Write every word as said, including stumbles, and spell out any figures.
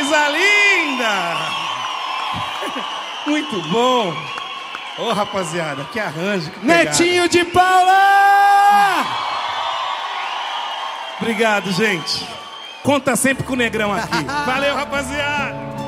coisa linda! Muito bom! Ô, rapaziada, que arranjo, que pegada. Netinho de Paula! Obrigado, gente. Conta sempre com o Negrão aqui. Valeu, rapaziada!